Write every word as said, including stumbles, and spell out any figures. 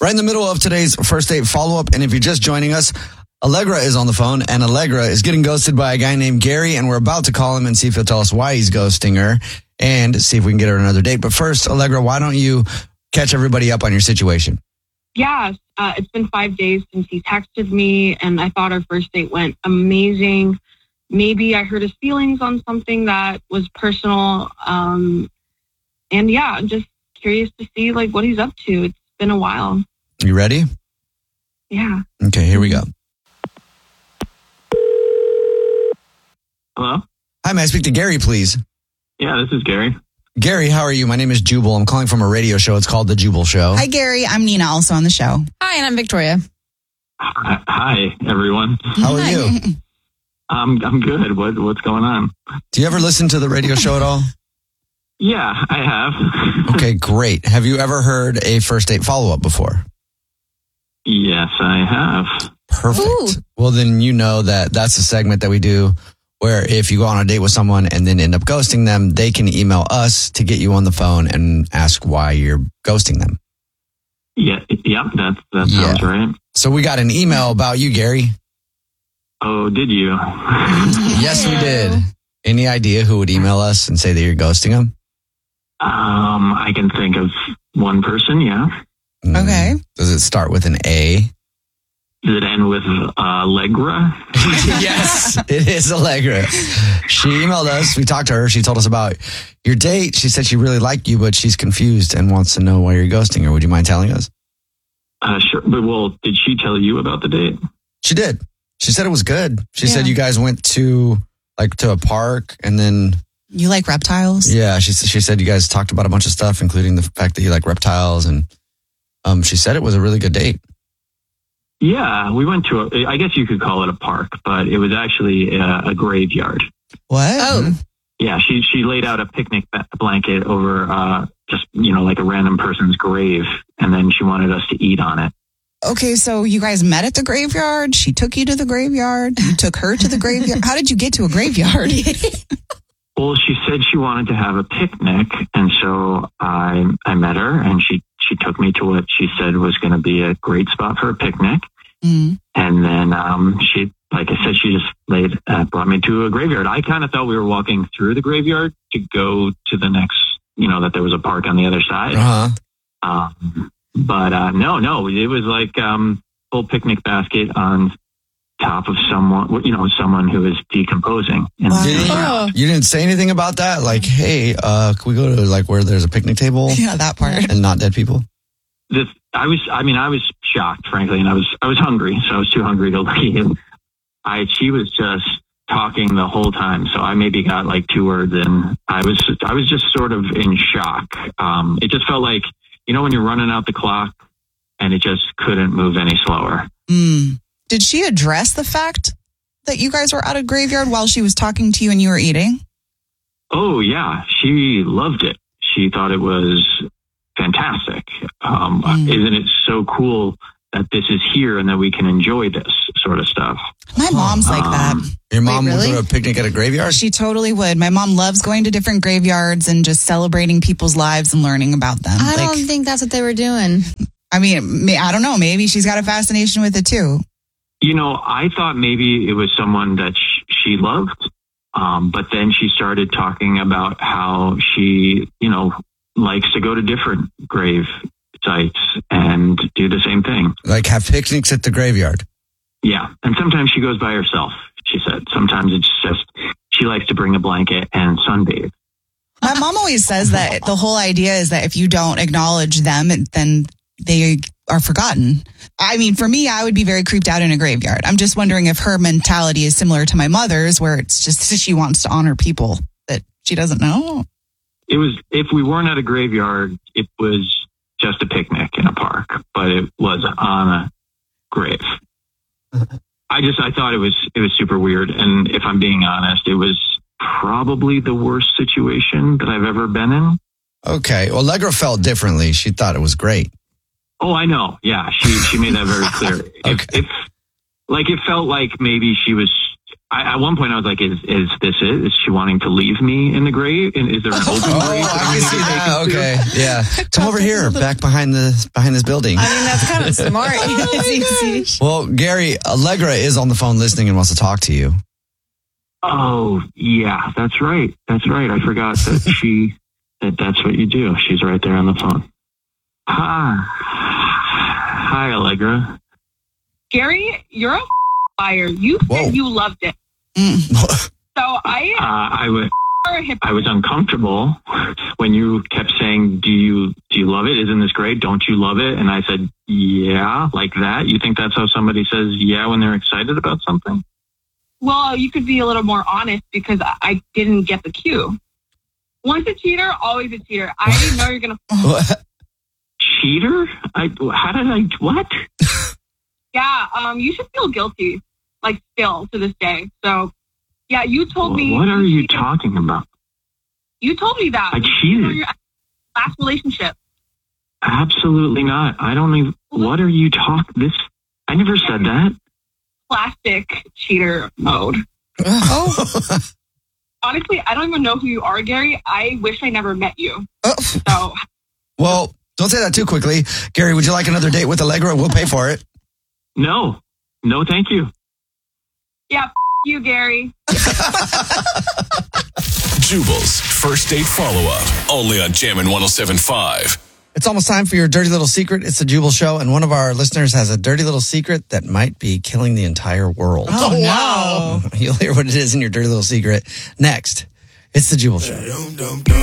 Right in the middle of today's first date follow-up, and if you're just joining us, Allegra is on the phone, and Allegra is getting ghosted by a guy named Gary, and we're about to call him and see if he'll tell us why he's ghosting her and see if we can get her another date. But first, Allegra, why don't you catch everybody up on your situation? Yeah, uh, it's been five days since he texted me, and I thought our first date went amazing. Maybe I hurt his feelings on something that was personal. Um, and yeah, I'm just curious to see like what he's up to. It's been a while. You ready? Yeah. Okay, here we go. Hello? Hi, may I speak to Gary, please? Yeah, this is Gary. Gary, how are you? My name is Jubal. I'm calling from a radio show. It's called The Jubal Show. Hi, Gary. I'm Nina, also on the show. Hi, and I'm Victoria. Hi, hi everyone. How are you? Um, I'm good. What What's going on? Do you ever listen to the radio show at all? Yeah, I have. Okay, great. Have you ever heard a first date follow-up before? Yes, I have. Perfect. Ooh. Well, then you know that that's a segment that we do where if you go on a date with someone and then end up ghosting them, they can email us to get you on the phone and ask why you're ghosting them. Yeah, yep, that, that Yeah. sounds right. So we got an email about you, Gary. Oh, did you? Yes, we did. Any idea who would email us and say that you're ghosting them? Um, I can think of one person, yeah. Mm. Okay. Does it start with an A? Does it end with uh, Allegra? Yes, it is Allegra. She emailed us. We talked to her. She told us about your date. She said she really liked you, but she's confused and wants to know why you're ghosting her. Would you mind telling us? Uh, sure. But, well, did she tell you about the date? She did. She said it was good. She Yeah. said you guys went to like to a park and then You like reptiles? yeah, she she said you guys talked about a bunch of stuff, including the fact that you like reptiles, and um, she said it was a really good date. Yeah, we went to a, I guess you could call it a park, but it was actually a, a graveyard. What? Oh, Yeah, she she laid out a picnic ba- blanket over uh, just, you know, like a random person's grave, and then she wanted us to eat on it. Okay, so you guys met at the graveyard. She took you to the graveyard. You took her to the graveyard. How did you get to a graveyard? Well, she said she wanted to have a picnic, and so I I met her, and she, she took me to what she said was going to be a great spot for a picnic. Mm. And then um, she, like I said, she just laid uh, brought me to a graveyard. I kind of thought we were walking through the graveyard to go to the next, you know, that there was a park on the other side. Uh huh. Um, but uh, no, no, it was like um, full picnic basket on top of someone, you know, someone who is decomposing. And Wow. Did Oh. you, you didn't say anything about that? Like, hey, uh, can we go to like where there's a picnic table Yeah, that part. and not dead people? this, I was, I mean, I was shocked, frankly, and I was, I was hungry, so I was too hungry to leave. I, she was just talking the whole time, so I maybe got like two words in. I was, I was just sort of in shock. Um, it just felt like, you know, when you're running out the clock and it just couldn't move any slower. Mm. Did she address the fact that you guys were at a graveyard while she was talking to you and you were eating? Oh yeah, she loved it. She thought it was fantastic. Um, Mm. Isn't it so cool that this is here and that we can enjoy this sort of stuff? My mom's like that. Um, Your mom Wait, would really? go to a picnic at a graveyard? She totally would. My mom loves going to different graveyards and just celebrating people's lives and learning about them. I Like, don't think that's what they were doing. I mean, may- I don't know. Maybe she's got a fascination with it too. You know, I thought maybe it was someone that sh- she loved, um, but then she started talking about how she, you know, likes to go to different grave sites and do the same thing. Like have picnics at the graveyard? Yeah, and sometimes she goes by herself, she said. Sometimes it's just she likes to bring a blanket and sunbathe. My mom always says that the whole idea is that if you don't acknowledge them, then they are forgotten. I mean, for me, I would be very creeped out in a graveyard. I'm just wondering if her mentality is similar to my mother's, where it's just she wants to honor people that she doesn't know. It was, if we weren't at a graveyard, it was just a picnic in a park, but it was on a grave. I just, I thought it was, it was super weird. And if I'm being honest, it was probably the worst situation that I've ever been in. Okay. Well, Allegra felt differently. She thought it was great. Oh, I know. Yeah. She, she made that very clear. Okay. If, if, like, it felt like maybe she was I, at one point, I was like, "Is is this it? Is she wanting to leave me in the grave? And is there an open Oh, grave?" I can see that. Okay, yeah. Come over here, back behind the behind this building. I mean, that's kind of smart. Well, Gary, Allegra is on the phone listening and wants to talk to you. Oh, yeah, that's right. That's right. I forgot that she, that that's what you do. She's right there on the phone. Hi. Hi, Allegra. Gary, you're a liar. You said Whoa. you loved it. Mm. So I Uh, I was, are a hip- I was uncomfortable when you kept saying, do you, do you love it? Isn't this great? Don't you love it? And I said, yeah, like that. You think that's how somebody says yeah when they're excited about something? Well, you could be a little more honest because I, I didn't get the cue. Once a cheater, always a cheater. I didn't know you're going to... Cheater? I, how did I, what? Yeah, um, you should feel guilty, like still to this day. So, yeah, you told me... What are you cheated. talking about? You told me that. I You know, cheated. your last relationship. Absolutely not. I don't even, what are you talking, this, I never said that. Plastic cheater mode. Oh, Honestly, I don't even know who you are, Gary. I wish I never met you. Oh. So, Well, don't say that too quickly. Gary, would you like another date with Allegra? We'll pay for it. No, no, thank you. yeah, f- you, Gary. Jubal's first date follow-up. Only on Jammin' one oh seven point five. It's almost time for your dirty little secret. It's the Jubal Show, and one of our listeners has a dirty little secret that might be killing the entire world. oh no. You'll hear what it is in your dirty little secret next. It's the Jubal Show.